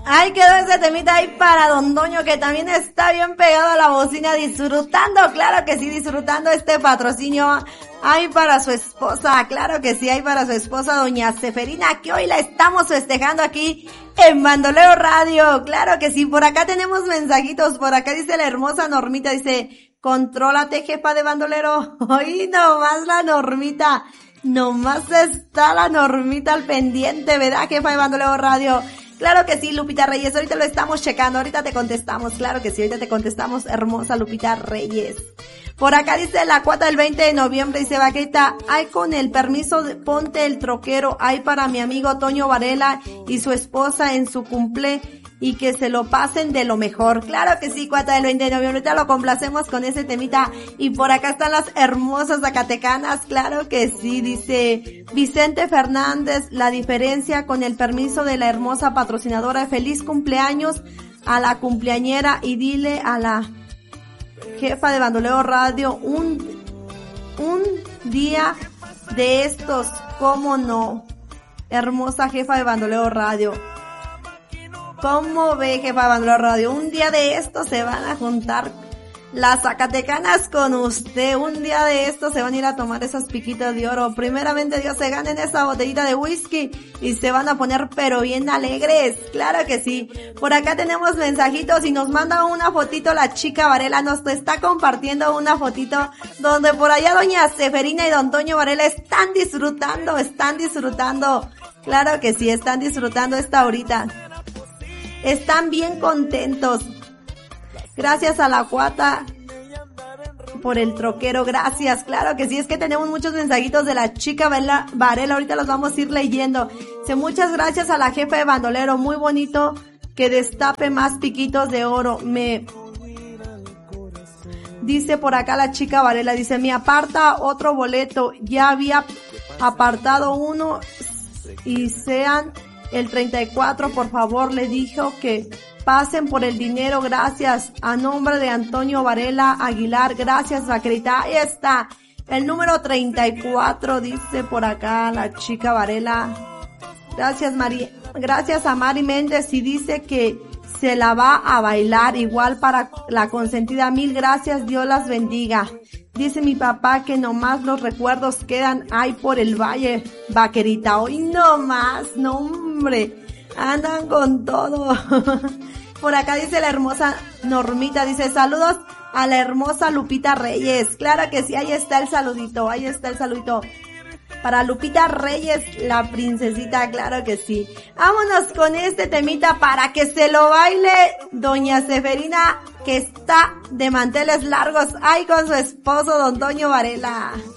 Ay, quedó ese temita ahí para Don Toño, que también está bien pegado a la bocina, disfrutando, claro que sí, disfrutando este patrocinio. Ay, para su esposa, claro que sí, hay para su esposa, doña Seferina, que hoy la estamos festejando aquí en Bandolero Radio. Claro que sí, por acá tenemos mensajitos, por acá dice la hermosa Normita, dice, contrólate, jefa de bandolero. Ay, nomás la Normita, nomás está la Normita al pendiente, ¿verdad, jefa de Bandolero Radio? Claro que sí, Lupita Reyes, ahorita lo estamos checando, ahorita te contestamos, claro que sí, ahorita te contestamos, hermosa Lupita Reyes. Por acá dice la cuata del 20 de noviembre, dice Vaqueta, ay, con el permiso de Ponte el Troquero, ay, para mi amigo Toño Varela y su esposa en su cumple, y que se lo pasen de lo mejor. Claro que sí, cuata del 20 de noviembre, ahorita lo complacemos con ese temita. Y por acá están las hermosas zacatecanas, claro que sí, dice Vicente Fernández, la diferencia con el permiso de la hermosa patrocinadora, feliz cumpleaños a la cumpleañera y dile a la jefa de Bandolero Radio un día de estos, cómo no, hermosa jefa de Bandolero Radio. ¿Cómo ve, jefa de Bandolero Radio? Un día de estos se van a juntar las zacatecanas con usted. Un día de estos se van a ir a tomar esas piquitas de oro. Primeramente Dios, se ganen esa botellita de whisky y se van a poner pero bien alegres. Claro que sí. Por acá tenemos mensajitos y nos manda una fotito la chica Varela. Nos está compartiendo una fotito donde por allá doña Seferina y don Toño Varela están disfrutando. Claro que sí, están disfrutando esta horita. Están bien contentos. Gracias a la cuata por el troquero, gracias. Claro que sí, es que tenemos muchos mensajitos de la chica Varela, ahorita los vamos a ir leyendo. Dice, muchas gracias a la jefa de bandolero, muy bonito que destape más piquitos de oro. Dice por acá la chica Varela, dice, me aparta otro boleto, ya había apartado uno y sean el 34, por favor, le dijo que pasen por el dinero, gracias, a nombre de Antonio Varela Aguilar, gracias, vaquerita, ahí está, el número 34, dice por acá la chica Varela, gracias a Mari Méndez, y dice que se la va a bailar, igual para la consentida, mil gracias, Dios las bendiga. Dice mi papá que nomás los recuerdos quedan ahí por el valle, vaquerita. Hoy nomás, no hombre, andan con todo. Por acá dice la hermosa Normita, dice saludos a la hermosa Lupita Reyes. Claro que sí, ahí está el saludito. Para Lupita Reyes, la princesita, claro que sí. Vámonos con este temita para que se lo baile doña Seferina, que está de manteles largos, ay, con su esposo don Toño Varela.